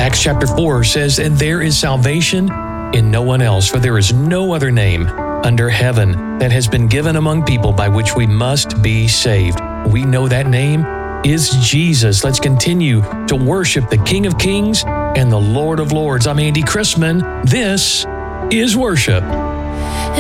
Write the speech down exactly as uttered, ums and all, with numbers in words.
Acts chapter four says, "And there is salvation in no one else, for there is no other name under heaven that has been given among people by which we must be saved." We know that name is Jesus. Let's continue to worship the King of Kings and the Lord of Lords. I'm Andy Chrisman. This is worship.